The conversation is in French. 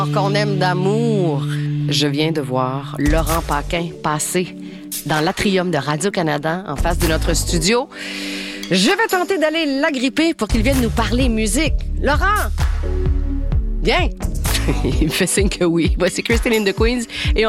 Qu'on aime d'amour. Je viens de voir Laurent Paquin passer dans l'atrium de Radio-Canada en face de notre studio. Je vais tenter d'aller l'agripper pour qu'il vienne nous parler musique. Laurent! Viens! Il me fait signe que oui. Voici Christine in the Queens et